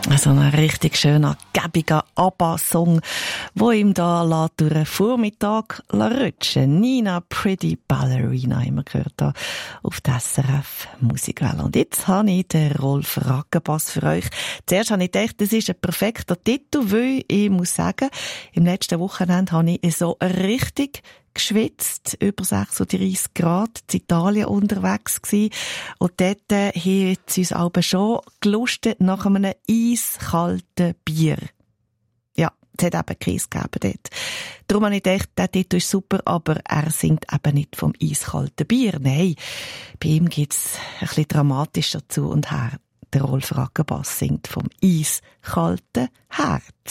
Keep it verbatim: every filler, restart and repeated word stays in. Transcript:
So ein richtig schöner, gäbiger ABBA-Song, wo ihm da durch den Vormittag rutschen. Nina Pretty Ballerina haben wir gehört da auf der S R F Musikwelle. Und jetzt habe ich den Rolf Rackenbass für euch. Zuerst habe ich gedacht, das ist ein perfekter Titel, weil ich muss sagen, im letzten Wochenende habe ich so richtig geschwitzt, über sechsunddreissig Grad, in Italien unterwegs gsi. Und dort äh, hat es uns aber schon gelustet nach einem eiskalten Bier. Ja, es hat eben Kies gegeben dort. Darum habe ich gedacht, der Titel ist super, aber er singt eben nicht vom eiskalten Bier. Nein, bei ihm gibt's ein bisschen dramatisch dazu und her. Der Rolf Rackenbass singt vom eiskalten Herz.